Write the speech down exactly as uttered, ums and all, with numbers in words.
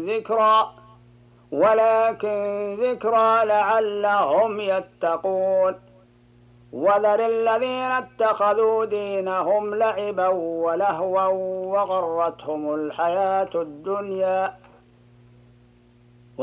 ذكرى ولكن ذكرى لعلهم يتقون وذر الذين اتخذوا دينهم لعبا ولهوا وغرتهم الحياة الدنيا